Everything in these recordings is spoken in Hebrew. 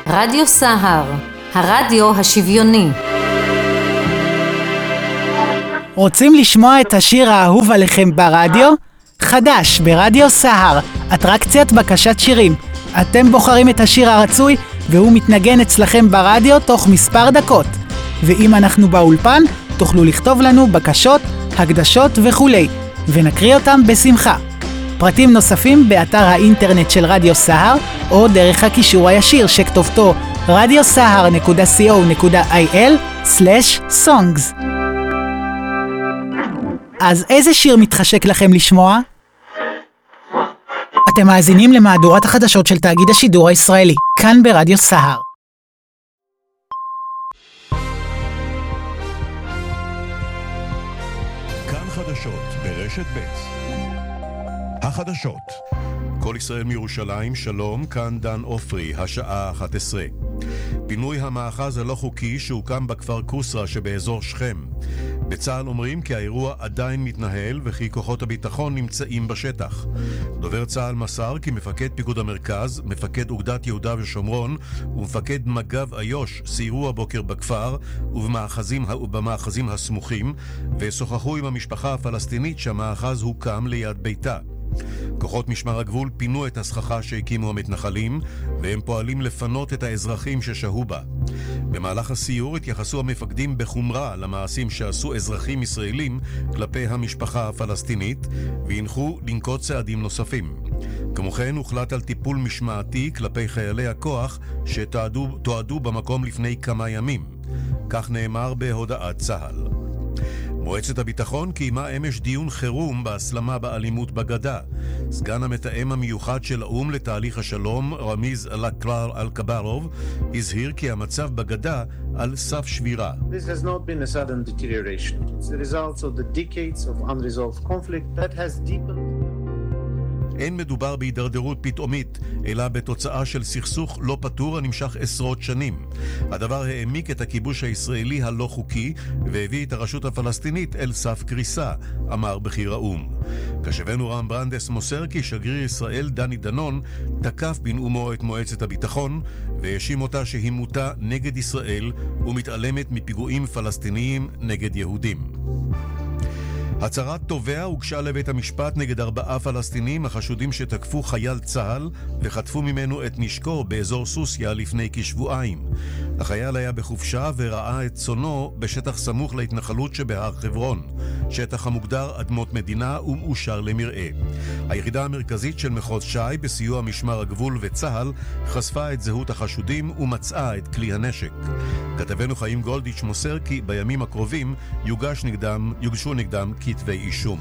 רדיו סהר, הרדיו השוויוני. רוצים לשמוע את השיר האהוב עליכם ברדיו? חדש ברדיו סהר, אטרקציית בקשת שירים. אתם בוחרים את השיר הרצוי והוא מתנגן אצלכם ברדיו תוך מספר דקות. ואם אנחנו באולפן, תוכלו לכתוב לנו בקשות, הקדשות וכולי, ונקריא אותם בשמחה. פרטים נוספים באתר האינטרנט של רדיו סהר, או דרך הקישור הישיר שכתובתו radiosahar.co.il/songs. אז איזה שיר מתחשק לכם לשמוע? אתם מאזינים למהדורת החדשות של תאגיד השידור הישראלי, כאן ברדיו סהר. כאן חדשות ברשת ב'. החדשות. כל ישראל מירושלים, שלום, כאן דן אופרי, השעה 11. פינוי המאחז הלא חוקי שהוקם בכפר קוסרה שבאזור שכם. בצה"ל אומרים כי האירוע עדיין מתנהל וכי כוחות הביטחון נמצאים בשטח. דובר צה"ל מסר כי מפקד פיקוד המרכז, מפקד אוגדת יהודה ושומרון ומפקד מג"ב איו"ש סיירו הבוקר בכפר ובמאחזים הסמוכים ושוחחו עם המשפחה הפלסטינית שהמאחז הוקם ליד ביתה. כוחות משמר הגבול פינו את הסככה שהקימו המתנחלים והם פועלים לפנות את האזרחים ששהו בה. במהלך הסיור התייחסו המפקדים בחומרה למעשים שעשו אזרחים ישראלים כלפי המשפחה הפלסטינית והנחו לנקוט צעדים נוספים. כמו כן הוחלט על טיפול משמעתי כלפי חיילי הכוח שתועדו במקום לפני כמה ימים. כך נאמר בהודעת צה"ל. מועצת הביטחון קיימה אמש דיון חירום בהסלמה באלימות בגדה. סגן המתאם המיוחד של האו"ם לתהליך השלום, רמיז אל-קברוב, הזהיר כי המצב בגדה על סף שבירה. This has not been a sudden deterioration. It's the result of the decades of unresolved conflict that has deepened. אין מדובר בהידרדרות פתאומית, אלא בתוצאה של סכסוך לא פתור הנמשך עשרות שנים. הדבר העמיק את הכיבוש הישראלי הלא חוקי, והביא את הרשות הפלסטינית אל סף קריסה, אמר בכיר האו"ם. קשבנו רם ברנדס מוסר כי שגריר ישראל דני דנון תקף בנאומו את מועצת הביטחון, והאשים אותה שהיא מוטה נגד ישראל ומתעלמת מפיגועים פלסטיניים נגד יהודים. הצהרת תובע הוגשה לבית המשפט נגד 4 פלסטינים החשודים שתקפו חייל צה"ל וחטפו ממנו את נשקו באזור סוסיה לפני כשבועיים. החייל היה בחופשה וראה את צונו בשטח סמוך להתנחלות שבהר חברון, שטח המוגדר אדמות מדינה ומאושר למרעה. היחידה המרכזית של מחוז ש"י בסיוע משמר הגבול וצה"ל חשפה את זהות החשודים ומצאה את כלי הנשק. כתבנו חיים גולדיץ' מוסר כי בימים הקרובים יוגשו נגדם כתבי אישום.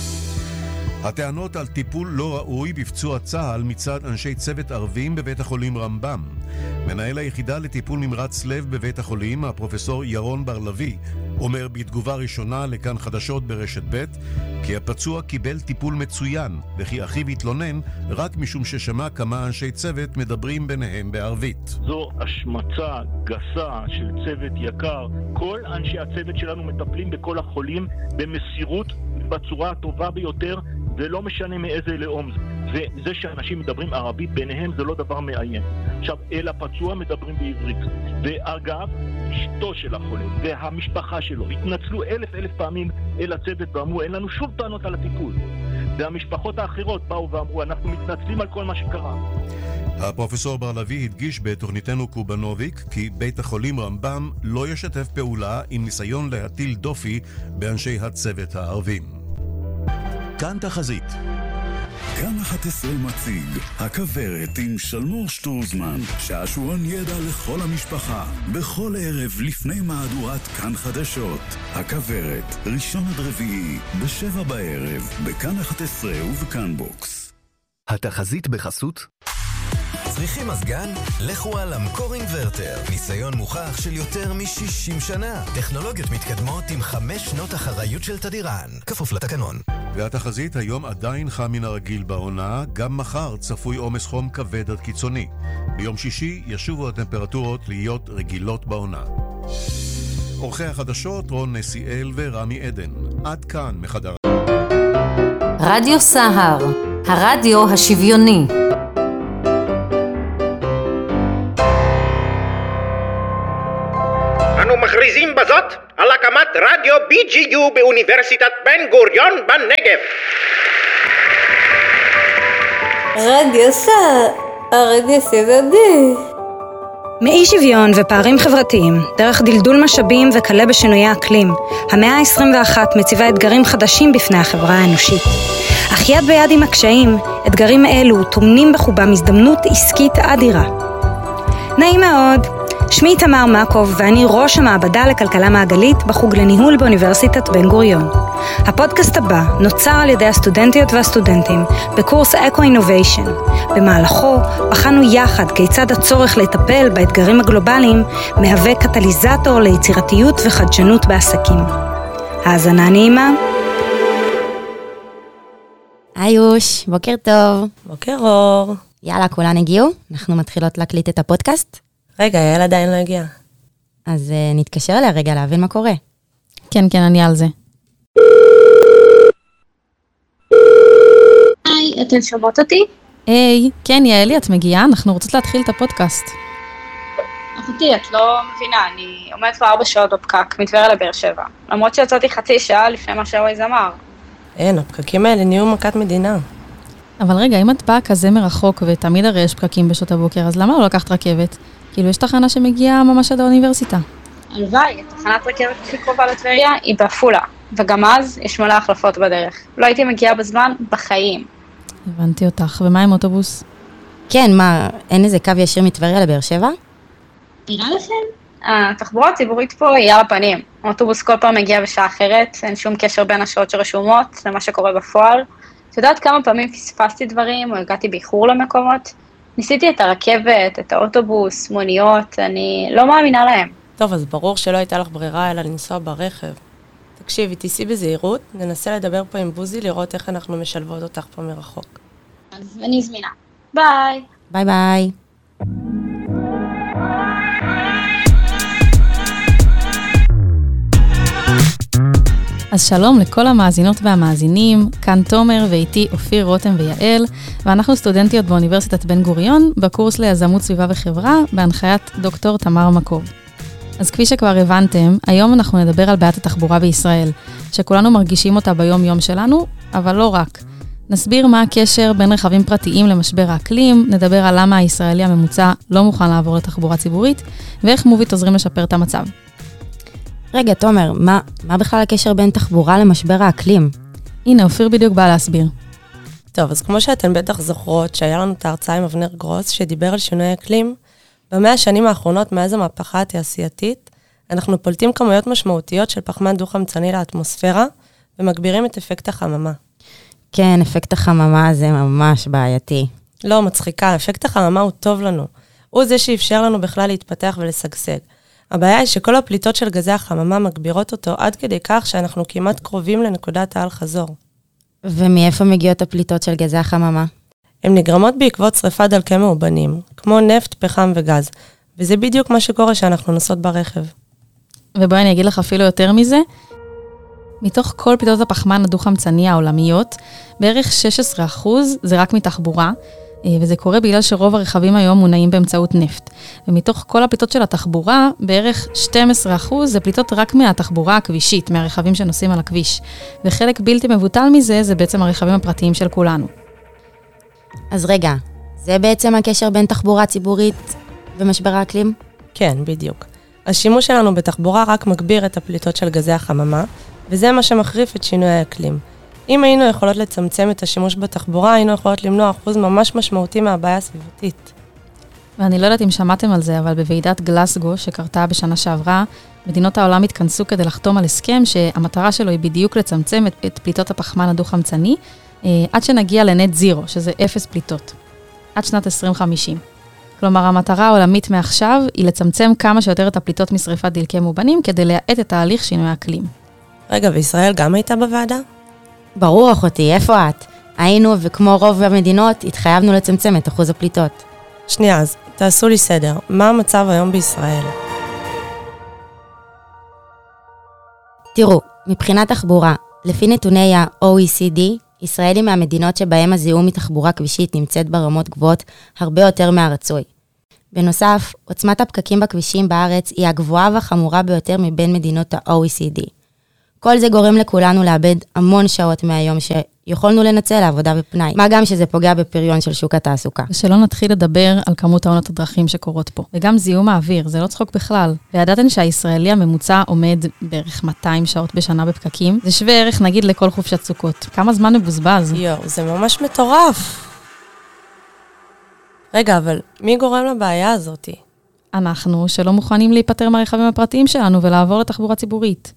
הטענות על טיפול לא ראוי בפצוע צה"ל מצד אנשי צוות ערבים בבית החולים רמב"ם. מנהל היחידה לטיפול נמרץ לב בבית החולים, הפרופסור ירון בר-לוי, אומר בתגובה ראשונה לכאן חדשות ברשת ב' כי הפצוע קיבל טיפול מצוין וכי אחיו התלונן רק משום ששמע כמה אנשי צוות מדברים ביניהם בערבית. זו השמצה גסה של צוות יקר. כל אנשי הצוות שלנו מטפלים בכל החולים במסירות בצורה הטובה ביותר ולא משנה מאיזה לאום. וזה שאנשים מדברים ערבית ביניהם זה לא דבר מאיים. עכשיו, אל הפצוע מדברים בעברית. ואגב, אשתו של החולה והמשפחה שלו התנצלו אלף פעמים אל הצוות ואמרו אין לנו שום טענות על הטיפול. והמשפחות האחרות באו ואמרו אנחנו מתנצלים על כל מה שקרה. הפרופסור בר-לוי הדגיש בתוכניתנו קובנוביק כי בית החולים רמב"ם לא ישתף פעולה עם ניסיון להטיל דופי באנשי הצוות הערבים. כאן תחזית. כאן 11 מציג הכברת עם שלמור שטרוזמן, שעשועון ידע לכל המשפחה בכל ערב לפני מהדורת כאן חדשות. הכברת, ראשון עד רביעי ב7 בערב בכאן 11 ובכאן בוקס. התחזית בחסות צריכים מזגן? לכו על המקור אינוורטר. ניסיון מוכח של יותר מ-60 שנה. טכנולוגיות מתקדמות עם 5 שנות אחריות של תדירן. כפוף לתקנון. והתחזית היום עדיין חם מן הרגיל בעונה, גם מחר צפוי עומס חום כבד עד קיצוני. ביום שישי ישובו הטמפרטורות להיות רגילות בעונה. עורכי החדשות רון נסיאל ורמי עדן. עד כאן מחדר. רדיו סהר, הרדיו השוויוני. מכריזים בזאת על הקמת רדיו BGU באוניברסיטת בן גוריון בנגב. רדיו סהר, הרדיו סדדי. מאי שוויון ופערים חברתיים, דרך דלדול משאבים וכלה בשינויי אקלים, המאה ה-21 מציבה אתגרים חדשים בפני החברה האנושית. אך יד ביד עם הקשיים, אתגרים אלו טומנים בחובם הזדמנות עסקית אדירה. נעים מאוד, שמי תמר מקוב ואני ראש המעבדה לכלכלה מעגלית בחוג לניהול באוניברסיטת בן גוריון. הפודקאסט הבא נוצר על ידי הסטודנטיות והסטודנטים בקורס אקו-אינוביישן. במהלכו בחנו יחד כיצד הצורך לטפל באתגרים הגלובליים מהווה קטליזטור ליצירתיות וחדשנות בעסקים. האזנה נעימה. איוש, בוקר טוב. בוקר אור. יאללה, כולן הגיעו? אנחנו מתחילות להקליט את הפודקאסט? רגע, יאללה עדיין לא הגיע. אז נתקשר אליה רגע להבין מה קורה. כן, אני על זה. היי, אתן שומעות אותי? היי, כן, יעלי, את מגיעה? אנחנו רוצות להתחיל את הפודקאסט. אחותי, את לא מבינה, אני עומדת כבר 4 שעות בפקק, מטבריה לבאר שבע. למרות שיצאתי חצי שעה לפני מה שהווייז אמר. אין, הפקקים האלה נהיו מכת מדינה. אבל רגע, אם את באה כזה מרחוק, ותמיד הרי יש פקקים בשעות הבוקר, אז למה לא לקחת רכבת? כאילו, יש תחנה שמגיעה ממש עד האוניברסיטה. הלוואי, תחנת רכבת הכי קרובה לטבריה היא בעפולה, וגם אז יש מלא החלפות בדרך. לא הייתי מגיעה בזמן בחיים. הבנתי אותך, ומה עם אוטובוס? כן, מה, אין איזה קו ישיר מטבריה לבאר שבע? נראה לכם? התחבורה הציבורית פה היא על הפנים. האוטובוס כל פעם מגיע בשעה אחרת, אין שום קשר בין השעות שרשומות למה שקורה בפועל. את יודעת כמה פעמים פספסתי דברים או הגעתי באיחור למקומות? ניסיתי את הרכבת, את האוטובוס, מוניות, אני לא מאמינה להם. טוב, אז ברור שלא הייתה לך ברירה אלא לנסוע ברכב. תקשיבי, תיסעי בזהירות, ננסה לדבר פה עם בוזי, לראות איך אנחנו משלבות אותך פה מרחוק. אז אני זמינה. ביי. ביי ביי. אז שלום לכל המאזינות והמאזינים, כאן תומר ואיתי אופיר, רותם ויעל, ואנחנו סטודנטיות באוניברסיטת בן גוריון, בקורס ליזמות סביבה וחברה, בהנחיית דוקטור תמר מקוב. אז כפי שכבר הבנתם, היום אנחנו נדבר על בעיית התחבורה בישראל, שכולנו מרגישים אותה ביום יום שלנו, אבל לא רק. נסביר מה הקשר בין רכבים פרטיים למשבר האקלים, נדבר על למה הישראלי הממוצע לא מוכן לעבור לתחבורה ציבורית, ואיך מובית עוזרים לשפר את המצב. רגע, תומר, מה בכלל הקשר בין תחבורה למשבר האקלים? הנה, אופיר בדיוק בא להסביר. טוב, אז כמו שאתן בטח זוכרות, שהיה לנו את ההרצאה עם אבנר גרוס, שדיבר על שינוי אקלים, ב100 השנים האחרונות, מאז המהפכה התעשייתית, אנחנו פולטים כמויות משמעותיות של פחמן דו-חמצני לאטמוספירה, ומגבירים את אפקט החממה. כן, אפקט החממה זה ממש בעייתי. לא, מצחיקה, אפקט החממה הוא טוב לנו. הוא זה שאפשר לנו בכלל להתפתח ולשגשג. הבעיה היא שכל הפליטות של גזי החממה מגבירות אותו עד כדי כך שאנחנו כמעט קרובים לנקודת האל חזור. ומאיפה מגיעות הפליטות של גזי החממה? הן נגרמות בעקבות שריפת דלקי מאובנים, כמו נפט, פחם וגז, וזה בדיוק מה שקורה שאנחנו נוסעות ברכב. ובואי אני אגיד לך אפילו יותר מזה, מתוך כל פליטות הפחמן הדו-חמצני העולמיות, בערך 16% זה רק מתחבורה, וזה קורה בגלל שרוב הרכבים היום מונעים באמצעות נפט. ומתוך כל הפליטות של התחבורה, בערך 12% זה פליטות רק מהתחבורה הכבישית, מהרכבים שנוסעים על הכביש. וחלק בלתי מבוטל מזה, זה בעצם הרכבים הפרטיים של כולנו. אז רגע, זה בעצם הקשר בין תחבורה ציבורית ומשבר האקלים? כן, בדיוק. השימוש שלנו בתחבורה רק מגביר את הפליטות של גזי החממה, וזה מה שמחריף את שינוי האקלים. אם היינו יכולות לצמצם את השימוש בתחבורה, היינו יכולות למנוע אחוז ממש משמעותי מהבעיה הסביבתית. ואני לא יודעת אם שמעתם על זה, אבל בוועידת גלסגו שקרתה בשנה שעברה, מדינות העולם התכנסו כדי לחתום על הסכם שהמטרה שלו היא בדיוק לצמצם את פליטות הפחמן הדו-חמצני, עד שנגיע לנט זירו, שזה 0 פליטות, עד שנת 2050. כלומר, המטרה העולמית מעכשיו היא לצמצם כמה שיותר את הפליטות משריפת דלקי מאובנים, כדי להאט את תהליך שינוי האקלים. רגע, וישראל גם הייתה בוועדה? ברור, אחותי, איפה את? היינו, וכמו רוב המדינות, התחייבנו לצמצם את אחוז הפליטות. שנייה, אז תעשו לי סדר. מה המצב היום בישראל? תראו, מבחינת תחבורה, לפי נתוני ה-OECD, ישראל היא מהמדינות שבהם הזיהום מתחבורה כבישית נמצאת ברמות גבוהות הרבה יותר מהרצוי. בנוסף, עוצמת הפקקים בכבישים בארץ היא הגבוהה והחמורה ביותר מבין מדינות ה-OECD. כל זה גורם לכולנו לאבד המון שעות מהיום שיכולנו לנצל לעבודה בפנאי. מה גם שזה פוגע בפריון של שוק התעסוקה. ושלא נתחיל לדבר על כמות תאונות הדרכים שקורות פה. וגם זיהום האוויר, זה לא צחוק בכלל. וידעתן שהישראלי הממוצע עומד בערך 200 שעות בשנה בפקקים. זה שווה ערך נגיד לכל חופשת סוכות. כמה זמן מבוזבז? זה ממש מטורף. רגע, אבל מי גורם לבעיה הזאת? אנחנו, שלא מוכנים להיפטר מהרכבים הפרטיים שלנו ולעבור לתחבורה ציבורית.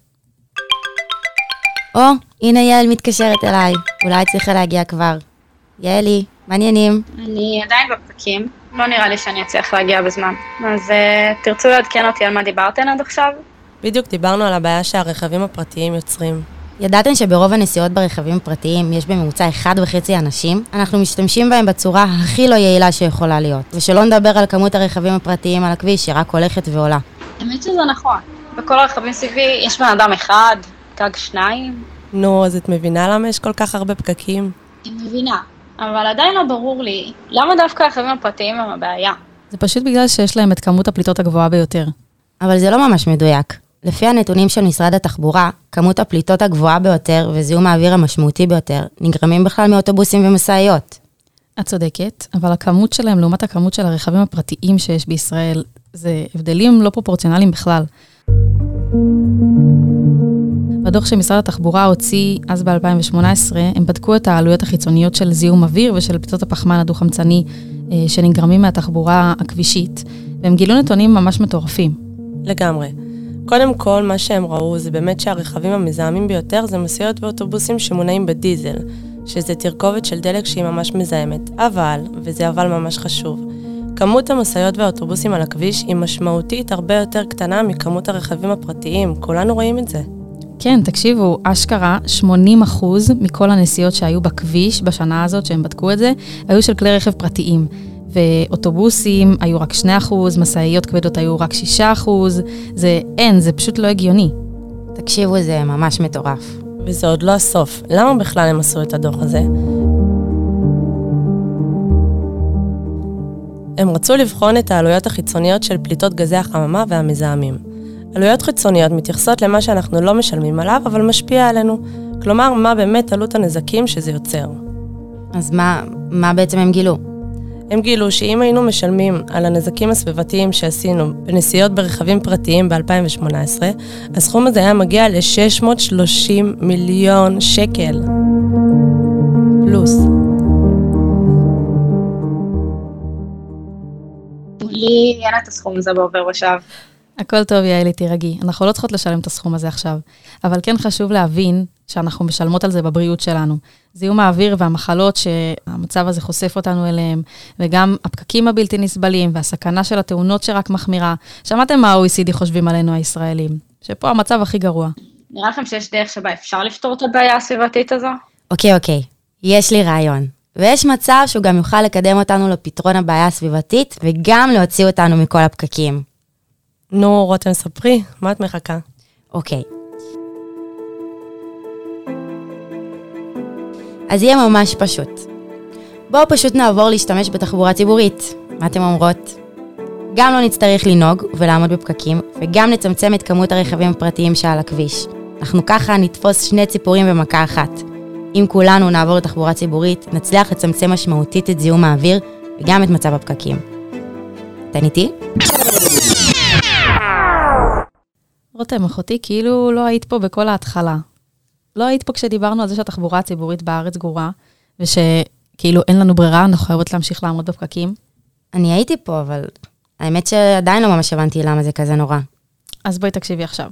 הנה יעל מתקשרת אליי. אולי צריכה להגיע כבר. יעלי, מעניינים. אני עדיין בפקקים. לא נראה לי שאני אצליח להגיע בזמן. אז תרצו לעדכן אותי על מה דיברתן עד עכשיו? בדיוק דיברנו על הבעיה שהרכבים הפרטיים יוצרים. ידעתן שברוב הנסיעות ברכבים פרטיים יש בממוצע 1.5 אנשים? אנחנו משתמשים בהם בצורה הכי לא יעילה שיכולה להיות. ושלא נדבר על כמות הרכבים הפרטיים על הכביש שרק הולכת ועולה. האמת שזה נכון. בכל הרכבים סביבי יש בן אדם אחד, גג 2. נו, אז את מבינה למה יש כל כך הרבה פקקים? אני מבינה, אבל עדיין לא ברור לי למה דווקא הרכבים הפרטיים הם הבעיה. זה פשוט בגלל שיש להם את כמות הפליטות הגבוהה ביותר. אבל זה לא ממש מדויק. לפי הנתונים של משרד התחבורה, כמות הפליטות הגבוהה ביותר וזיהום האוויר המשמעותי ביותר נגרמים בכלל מאוטובוסים ומשאיות. את צודקת, אבל הכמות שלהם לעומת הכמות של הרכבים הפרטיים שיש בישראל, זה הבדלים לא פרופורציונליים בכלל. בדוח שמשרד התחבורה הוציא אז ב-2018, הם בדקו את העלויות החיצוניות של זיהום אוויר ושל פליטות הפחמן הדו-חמצני שנגרמים מהתחבורה הכבישית, והם גילו נתונים ממש מטורפים. לגמרי. קודם כל, מה שהם ראו זה באמת שהרכבים המזהמים ביותר זה משאיות ואוטובוסים שמונעים בדיזל, שזה תרכובת של דלק שהיא ממש מזהמת. אבל, וזה אבל ממש חשוב, כמות המשאיות והאוטובוסים על הכביש היא משמעותית הרבה יותר קטנה מכמות הרכבים הפרטיים. כולנו רואים את זה. כן, תקשיבו, אשכרה 80% מכל הנסיעות שהיו בכביש בשנה הזאת, שהם בדקו את זה, היו של כלי רכב פרטיים. ואוטובוסים היו רק 2%, משאיות כבדות היו רק 6%, זה פשוט לא הגיוני. תקשיבו, זה ממש מטורף. וזה עוד לא הסוף. למה בכלל הם עשו את הדוח הזה? הם רצו לבחון את העלויות החיצוניות של פליטות גזי החממה והמזהמים. עלויות חיצוניות מתייחסות למה שאנחנו לא משלמים עליו, אבל משפיע עלינו. כלומר, מה באמת עלות הנזקים שזה יוצר. אז מה בעצם הם גילו? הם גילו שאם היינו משלמים על הנזקים הסביבתיים שעשינו בנסיעות ברכבים פרטיים ב-2018, הסכום הזה היה מגיע ל-630 מיליון שקל. פלוס. לי אין את הסכום הזה בעובר ושב. הכל טוב, יעלי, תירגעי. אנחנו לא צריכות לשלם את הסכום הזה עכשיו. אבל כן חשוב להבין שאנחנו משלמות על זה בבריאות שלנו. זיהום האוויר והמחלות שהמצב הזה חושף אותנו אליהם, וגם הפקקים הבלתי נסבלים, והסכנה של התאונות שרק מחמירה. שמעתם מה ה-OECD חושבים עלינו הישראלים? שפה המצב הכי גרוע. נראה לכם שיש דרך שבה אפשר לפתור את הבעיה הסביבתית הזו? אוקיי. יש לי רעיון. ויש מצב שהוא גם יוכל לקדם אותנו לפתרון הבעיה הסביבתית, וגם להוציא אותנו מכל הפקקים. נו, רותם, ספרי, מה את מחכה? אוקיי. אז יהיה ממש פשוט. בואו פשוט נעבור להשתמש בתחבורה ציבורית. מה אתם אומרות? גם לא נצטרך לנהוג ולעמוד בפקקים, וגם נצמצם את כמות הרכבים הפרטיים שעל הכביש. אנחנו ככה נתפוס 2 ציפורים במכה אחת. אם כולנו נעבור לתחבורה ציבורית, נצליח לצמצם משמעותית את זיהום האוויר, וגם את מצב הפקקים. אתן איתי? רותם, אחותי, כאילו לא היית פה בכל ההתחלה. לא היית פה כשדיברנו על זה שהתחבורה הציבורית בארץ גרועה, ושכאילו אין לנו ברירה, אנחנו חייבות להמשיך לעמוד בפקקים. אני הייתי פה, אבל האמת שעדיין לא ממש הבנתי למה זה כזה נורא. אז בואי תקשיבי עכשיו.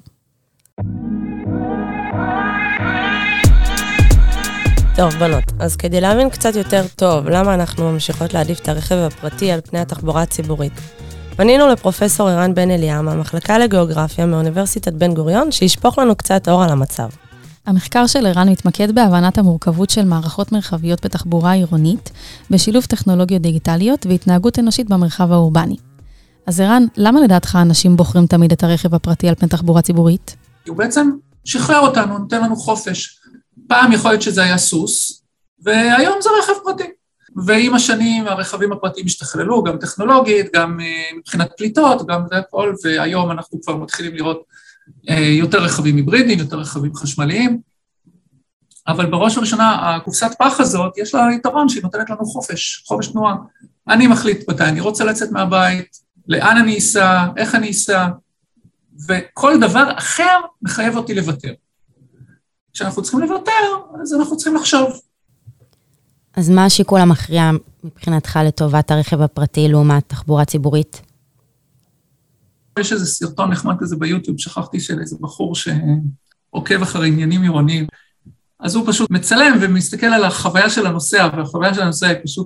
טוב, בנות, אז כדי להבין קצת יותר טוב למה אנחנו ממשיכות להעדיף את הרכב הפרטי על פני התחבורה הציבורית, פנינו לפרופסור ערן בן אליעם, המחלקה לגיאוגרפיה מאוניברסיטת בן גוריון, שישפוך לנו קצת אור על המצב. המחקר של ערן מתמקד בהבנת המורכבות של מערכות מרחביות בתחבורה עירונית, בשילוב טכנולוגיות דיגיטליות והתנהגות אנושית במרחב האורבני. אז ערן, למה לדעתך אנשים בוחרים תמיד את הרכב הפרטי על פני תחבורה ציבורית? הוא בעצם שחרר אותנו, נותן לנו חופש. פעם יכול להיות שזה היה סוס, והיום זה רכב פרטי. ועם השנים הרכבים הפרטיים השתכללו, גם טכנולוגית, גם מבחינת פליטות, גם זה הכל, והיום אנחנו כבר מתחילים לראות יותר רכבים היברידיים, יותר רכבים חשמליים, אבל בראש ובראשונה, הקופסת פח הזאת, יש לה יתרון שהיא נותנת לנו חופש תנועה. אני מחליט מתי אני רוצה לצאת מהבית, לאן אני אסע, איך אני אסע, וכל דבר אחר מחייב אותי לוותר. כשאנחנו צריכים לוותר, אז אנחנו צריכים לחשוב. אז מה השיקול המכריע מבחינתך לטובת הרכב הפרטי לעומת תחבורה ציבורית? יש איזה סרטון נחמד כזה ביוטיוב, שכחתי של איזה בחור שעוקב אחרי עניינים עירוניים, אז הוא פשוט מצלם ומסתכל על החוויה של הנוסע, והחוויה של הנוסע היא פשוט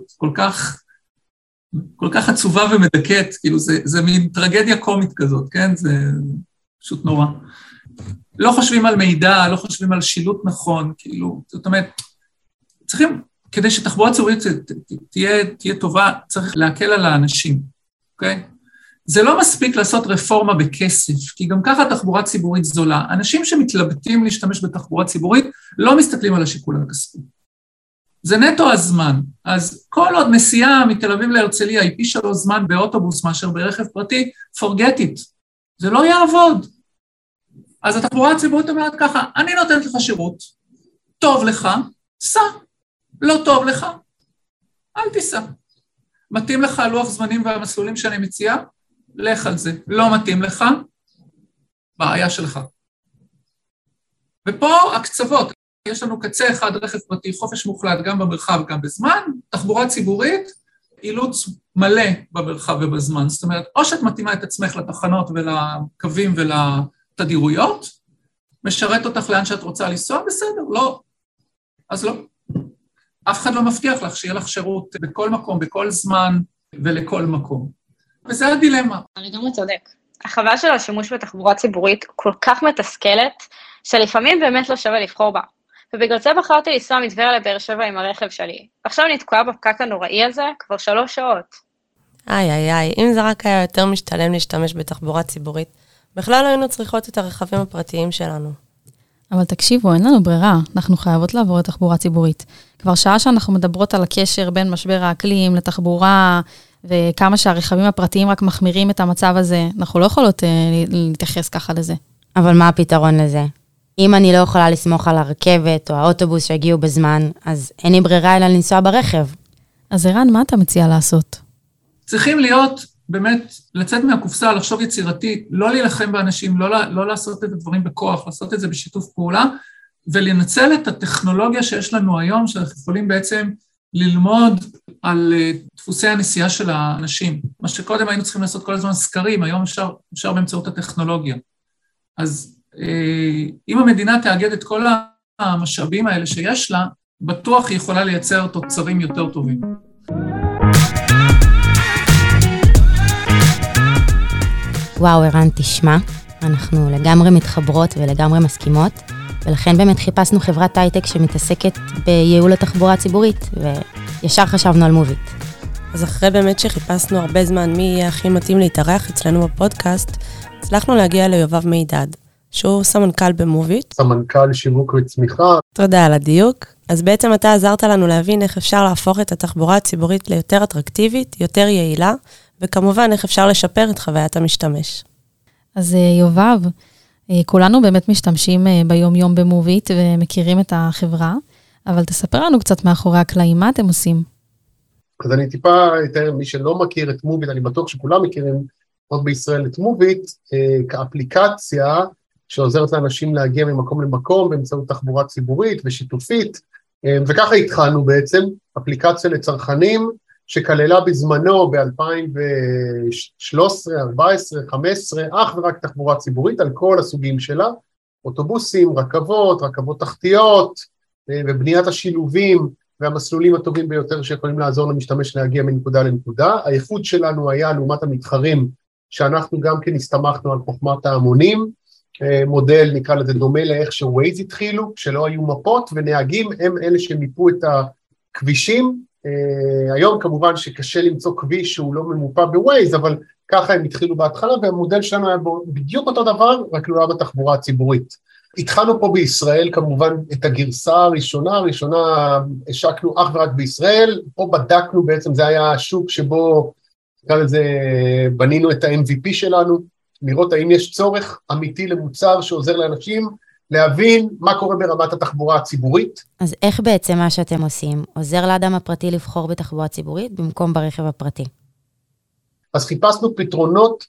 כל כך עצובה ומדכאת, כאילו זה מין טרגדיה קומית כזאת, כן? זה פשוט נורא. לא חושבים על מידע, לא חושבים על שילוט נכון, כאילו, זאת אומרת, צריכים, כדי שתחבורה ציבורית תהיה טובה, צריך להקל על האנשים, אוקיי? זה לא מספיק לעשות רפורמה בכסף, כי גם ככה תחבורה ציבורית זולה. אנשים שמתלבטים להשתמש בתחבורה ציבורית, לא מסתכלים על השיקול הכספי. זה נטו הזמן. אז כל עוד נסיעה מתל אביב להרצליה, היא פי 3 זמן באוטובוס מאשר ברכב פרטי, forget it. זה לא יעבוד. אז התחבורה הציבורית אומרת ככה, אני נותנת לך שירות, טוב לך, סע. לא טוב לך, אל תיסע. מתאים לך לוח זמנים והמסלולים שאני מציעה? לך על זה. לא מתאים לך, בעיה שלך. ופה הקצוות, יש לנו קצה אחד רכב פרטי, חופש מוחלט גם במרחב גם בזמן, תחבורה ציבורית, אילוץ מלא במרחב ובזמן. זאת אומרת, או שאת מתאימה את עצמך לתחנות ולקווים ולתדירויות, משרת אותך לאן שאת רוצה לנסוע, בסדר, לא. אז לא. אף אחד לא מבטיח לך שיהיה לך שירות בכל מקום, בכל זמן ולכל מקום. וזה הדילמה. אני גם צודק. החוויה של השימוש בתחבורה ציבורית כל כך מתסכלת, שלפעמים באמת לא שווה לבחור בה. ובגלל זה בחרתי לנסוע מטבריה לבאר שבע עם הרכב שלי. עכשיו אני תקועה בפקק הנוראי הזה כבר 3 שעות. איי, אם זה רק היה יותר משתלם להשתמש בתחבורה ציבורית, בכלל לא היינו צריכות את הרכבים הפרטיים שלנו. אבל תקשיבו, אין לנו ברירה, אנחנו חייבות לעבור לתחבורה ציבורית. כבר שעה שאנחנו מדברות על הקשר בין משבר האקלים לתחבורה, וכמה שהרכבים הפרטיים רק מחמירים את המצב הזה, אנחנו לא יכולות להתייחס ככה לזה. אבל מה הפתרון לזה? אם אני לא יכולה לסמוך על הרכבת או האוטובוס שהגיעו בזמן, אז אין לי ברירה אלא לנסוע ברכב. אז ערן, מה אתה מציע לעשות? צריכים להיות באמת לצאת מהקופסה, לחשוב יצירתי, לא להילחם באנשים, לא לעשות את הדברים בכוח, לעשות את זה בשיתוף פעולה, ולנצל את הטכנולוגיה שיש לנו היום, שאנחנו יכולים בעצם ללמוד על דפוסי הנסיעה של האנשים. מה שקודם היינו צריכים לעשות כל הזמן סקרים, היום אפשר באמצעות הטכנולוגיה. אז אם המדינה תאגד את כל המשאבים האלה שיש לה, בטוח היא יכולה לייצר תוצרים יותר טובים. וואו, ערן, תשמע, אנחנו לגמרי מתחברות ולגמרי מסכימות, ולכן באמת חיפשנו חברת הייטק שמתעסקת בייעול התחבורה הציבורית, וישר חשבנו על מוביט. אז אחרי באמת שחיפשנו הרבה זמן מי יהיה הכי מתאים להתארח אצלנו בפודקאסט, הצלחנו להגיע ליובב מידד, שהוא סמנכ"ל במוביט. סמנכ"ל שיווק וצמיחה. תודה על הדיוק. אז בעצם אתה עזרת לנו להבין איך אפשר להפוך את התחבורה הציבורית ליותר אטרקטיבית, יותר יעילה, וכמובן איך אפשר לשפר את חוויית המשתמש. אז יובב, כולנו באמת משתמשים ביום-יום במוביט ומכירים את החברה, אבל תספר לנו קצת מאחורי הקלעים, מה אתם עושים? אז אני טיפה אתאר, מי שלא מכיר את מוביט, אני בטוח שכולם מכירים עוד בישראל את מוביט, כאפליקציה שעוזרת לאנשים להגיע ממקום למקום באמצעות תחבורה ציבורית ושיתופית, וככה התחלנו בעצם, אפליקציה לצרכנים, שכללה בזמנו ב-2013, 2014, 2015, אך ורק תחבורה ציבורית על כל הסוגים שלה, אוטובוסים, רכבות תחתיות, ובניית השילובים והמסלולים הטובים ביותר שיכולים לעזור למשתמש להגיע מנקודה לנקודה. האיכות שלנו היה לעומת המתחרים, שאנחנו גם כן הסתמכנו על חוכמת ההמונים, מודל נקרא לזה דומה לאיך שווייז התחילו, שלא היו מפות, ונהגים הם אלה שמיפו את הכבישים. היום כמובן שקשה למצוא כביש שהוא לא ממופה בווייז, אבל ככה הם התחילו בהתחלה, והמודל שלנו היה בדיוק אותו דבר, רק לא היה בתחבורה הציבורית. התחלנו פה בישראל, כמובן, את הגרסה הראשונה השקנו אך ורק בישראל, פה בדקנו בעצם, זה היה השוק שבו, נקרא לזה, בנינו את ה-MVP שלנו, לראות האם יש צורך אמיתי למוצר שעוזר לאנשים, להבין מה קורה ברמת התחבורה הציבורית. אז איך בעצם מה שאתם עושים? עוזר לאדם הפרטי לבחור בתחבורה ציבורית במקום ברכב הפרטי? אז חיפשנו פתרונות